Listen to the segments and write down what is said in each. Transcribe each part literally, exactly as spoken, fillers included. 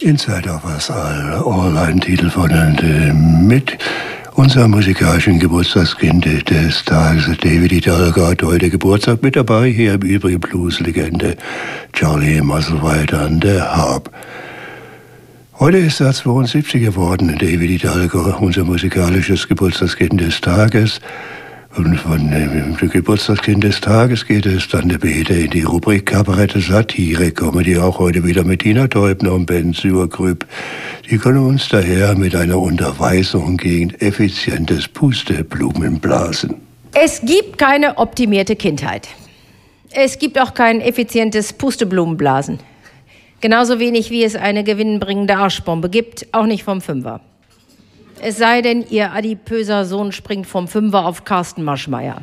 Inside of Us All, all ein Titel von und äh, mit unserem musikalischen Geburtstagskind des Tages, David Hidalgo, hat heute Geburtstag, mit dabei hier im Übrigen Blues-Legende Charlie Musselwhite an der Harp. Heute ist er zweiundsiebzig geworden, David Hidalgo, unser musikalisches Geburtstagskind des Tages. Und von dem Geburtstagskind des Tages geht es dann später in die Rubrik Kabarette Satire, Comedy, auch heute wieder mit Tina Teubner und Ben Sührgrüb. Die können uns daher mit einer Unterweisung gegen effizientes Pusteblumenblasen. Es gibt keine optimierte Kindheit. Es gibt auch kein effizientes Pusteblumenblasen. Genauso wenig wie es eine gewinnbringende Arschbombe gibt, auch nicht vom Fünfer. Es sei denn, ihr adipöser Sohn springt vom Fünfer auf Carsten Maschmeyer.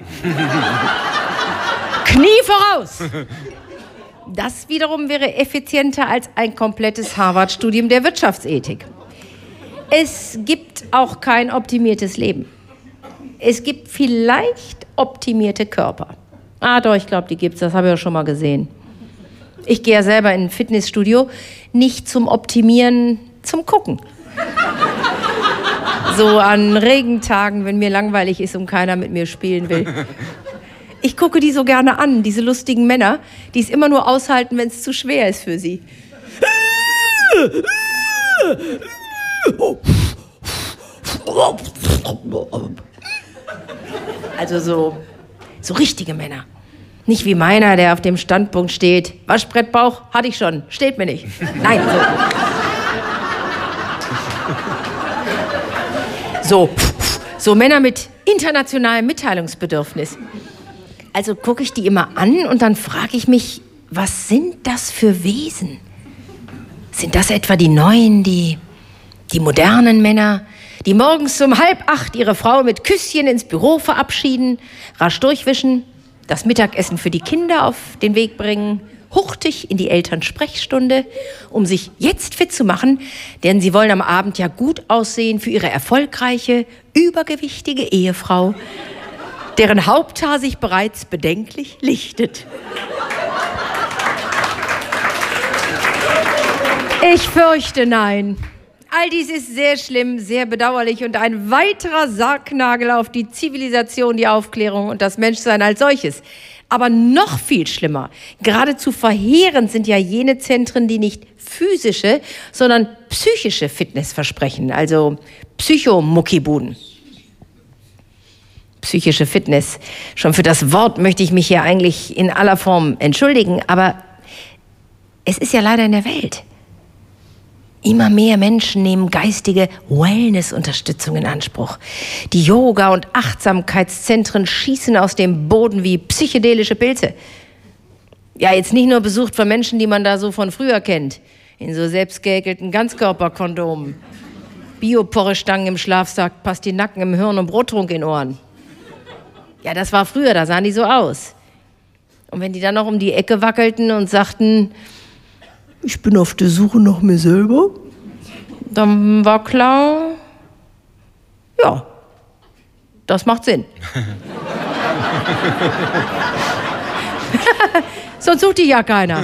Knie voraus! Das wiederum wäre effizienter als ein komplettes Harvard-Studium der Wirtschaftsethik. Es gibt auch kein optimiertes Leben. Es gibt vielleicht optimierte Körper. Ah doch, ich glaube, die gibt's, das habe ich ja schon mal gesehen. Ich gehe ja selber in ein Fitnessstudio, nicht zum Optimieren, zum Gucken. So an Regentagen, wenn mir langweilig ist und keiner mit mir spielen will. Ich gucke die so gerne an, diese lustigen Männer, die es immer nur aushalten, wenn es zu schwer ist für sie. Also so, so richtige Männer. Nicht wie meiner, der auf dem Standpunkt steht. Waschbrettbauch hatte ich schon, steht mir nicht. Nein, so. So, so Männer mit internationalem Mitteilungsbedürfnis. Also gucke ich die immer an und dann frage ich mich, was sind das für Wesen? Sind das etwa die neuen, die, die modernen Männer, die morgens um halb acht ihre Frau mit Küsschen ins Büro verabschieden, rasch durchwischen, das Mittagessen für die Kinder auf den Weg bringen, hurtig in die Elternsprechstunde, um sich jetzt fit zu machen, denn sie wollen am Abend ja gut aussehen für ihre erfolgreiche, übergewichtige Ehefrau, deren Haupthaar sich bereits bedenklich lichtet. Ich fürchte, nein. All dies ist sehr schlimm, sehr bedauerlich und ein weiterer Sargnagel auf die Zivilisation, die Aufklärung und das Menschsein als solches. Aber noch viel schlimmer, geradezu verheerend sind ja jene Zentren, die nicht physische, sondern psychische Fitness versprechen, also Psychomuckibuden. Psychische Fitness. Schon für das Wort möchte ich mich hier eigentlich in aller Form entschuldigen, aber es ist ja leider in der Welt. Immer mehr Menschen nehmen geistige Wellness-Unterstützung in Anspruch. Die Yoga- und Achtsamkeitszentren schießen aus dem Boden wie psychedelische Pilze. Ja, jetzt nicht nur besucht von Menschen, die man da so von früher kennt, in so selbstgehäkelten Ganzkörperkondomen. Bioporre-Stangen im Schlafsack, Pastinaken im Hirn und Brottrunk in Ohren. Ja, das war früher, da sahen die so aus. Und wenn die dann noch um die Ecke wackelten und sagten, ich bin auf der Suche nach mir selber, dann war klar, ja, das macht Sinn. Sonst sucht die ja keiner.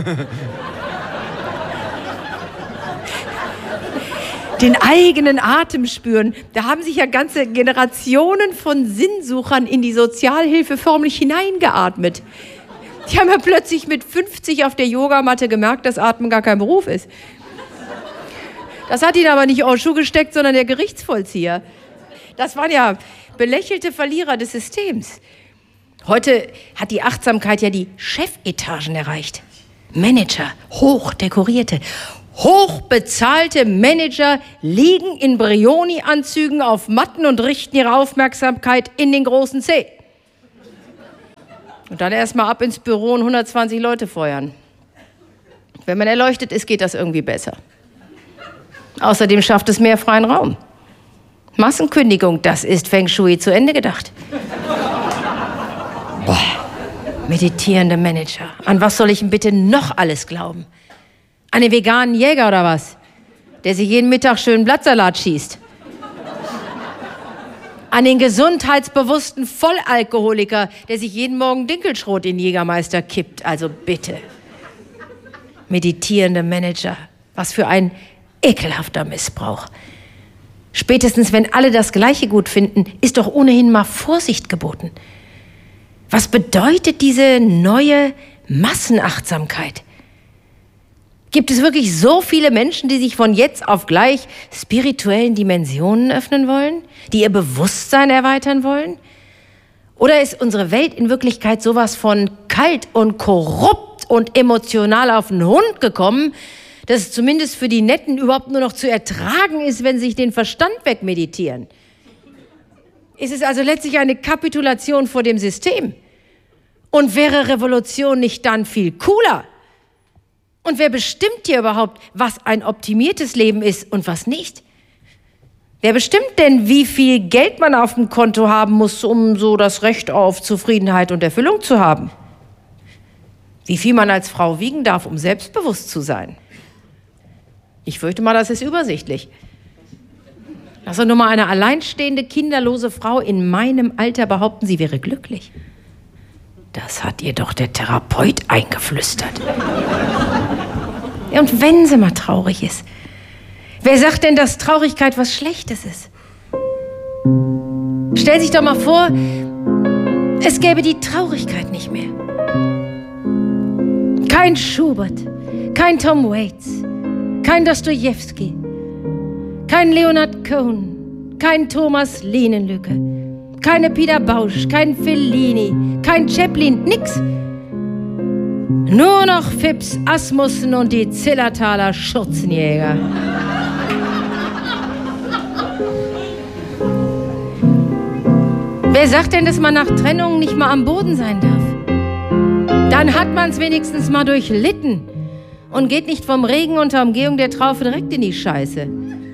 Den eigenen Atem spüren, da haben sich ja ganze Generationen von Sinnsuchern in die Sozialhilfe förmlich hineingeatmet. Die haben ja plötzlich mit fünfzig auf der Yogamatte gemerkt, dass Atmen gar kein Beruf ist. Das hat ihnen aber nicht auf Schuh gesteckt, sondern der Gerichtsvollzieher. Das waren ja belächelte Verlierer des Systems. Heute hat die Achtsamkeit ja die Chefetagen erreicht. Manager, hochdekorierte, hochbezahlte Manager liegen in Brioni-Anzügen auf Matten und richten ihre Aufmerksamkeit in den großen C. Und dann erstmal ab ins Büro und hundertzwanzig Leute feuern. Wenn man erleuchtet ist, geht das irgendwie besser. Außerdem schafft es mehr freien Raum. Massenkündigung, das ist Feng Shui zu Ende gedacht. Boah, meditierende Manager. An was soll ich denn bitte noch alles glauben? An den veganen Jäger oder was? Der sich jeden Mittag schön Blattsalat schießt. An den gesundheitsbewussten Vollalkoholiker, der sich jeden Morgen Dinkelschrot in Jägermeister kippt. Also bitte. Meditierende Manager. Was für ein Ekelhafter Missbrauch. Spätestens, wenn alle das Gleiche gut finden, ist doch ohnehin mal Vorsicht geboten. Was bedeutet diese neue Massenachtsamkeit? Gibt es wirklich so viele Menschen, die sich von jetzt auf gleich spirituellen Dimensionen öffnen wollen? Die ihr Bewusstsein erweitern wollen? Oder ist unsere Welt in Wirklichkeit sowas von kalt und korrupt und emotional auf den Hund gekommen, dass es zumindest für die Netten überhaupt nur noch zu ertragen ist, wenn sie sich den Verstand wegmeditieren? Ist es also letztlich eine Kapitulation vor dem System? Und wäre Revolution nicht dann viel cooler? Und wer bestimmt hier überhaupt, was ein optimiertes Leben ist und was nicht? Wer bestimmt denn, wie viel Geld man auf dem Konto haben muss, um so das Recht auf Zufriedenheit und Erfüllung zu haben? Wie viel man als Frau wiegen darf, um selbstbewusst zu sein? Ich fürchte mal, das ist übersichtlich. Lass doch nur mal eine alleinstehende, kinderlose Frau in meinem Alter behaupten, sie wäre glücklich. Das hat ihr doch der Therapeut eingeflüstert. Ja, und wenn sie mal traurig ist, wer sagt denn, dass Traurigkeit was Schlechtes ist? Stell sich doch mal vor, es gäbe die Traurigkeit nicht mehr. Kein Schubert, kein Tom Waits, kein Dostojewski, kein Leonard Cohen, kein Thomas Lehnen-Lücke, keine Peter Bausch, kein Fellini, kein Chaplin, nix. Nur noch Phipps Asmussen und die Zillertaler Schürzenjäger. Wer sagt denn, dass man nach Trennung nicht mal am Boden sein darf? Dann hat man es wenigstens mal durchlitten und geht nicht vom Regen unter Umgehung der Traufe direkt in die Scheiße.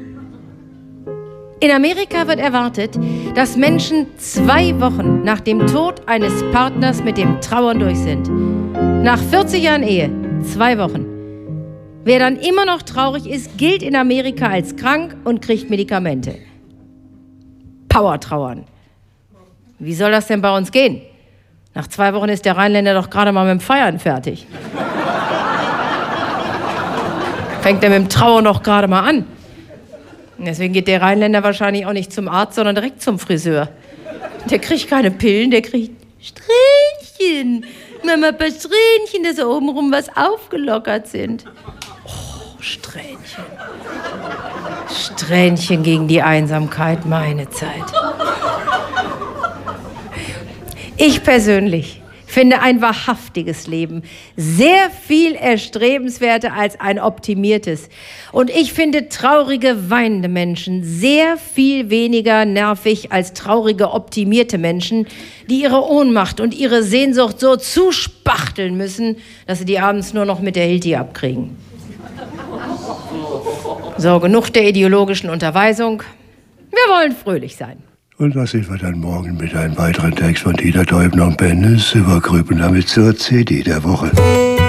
In Amerika wird erwartet, dass Menschen zwei Wochen nach dem Tod eines Partners mit dem Trauern durch sind. Nach vierzig Jahren Ehe, zwei Wochen. Wer dann immer noch traurig ist, gilt in Amerika als krank und kriegt Medikamente. Power-Trauern. Wie soll das denn bei uns gehen? Nach zwei Wochen ist der Rheinländer doch gerade mal mit dem Feiern fertig. Fängt er mit dem Trauern noch gerade mal an. Deswegen geht der Rheinländer wahrscheinlich auch nicht zum Arzt, sondern direkt zum Friseur. Der kriegt keine Pillen, der kriegt Strähnchen. Mama, ein paar Strähnchen, dass obenrum was aufgelockert sind. Oh, Strähnchen. Strähnchen gegen die Einsamkeit, meine Zeit. Ich persönlich finde ein wahrhaftiges Leben sehr viel erstrebenswerter als ein optimiertes. Und ich finde traurige, weinende Menschen sehr viel weniger nervig als traurige, optimierte Menschen, die ihre Ohnmacht und ihre Sehnsucht so zuspachteln müssen, dass sie die abends nur noch mit der Hilti abkriegen. So, genug der ideologischen Unterweisung. Wir wollen fröhlich sein. Und was sind wir dann morgen mit einem weiteren Text von Dieter Deubner und Bennis über Grübner mit zur C D der Woche.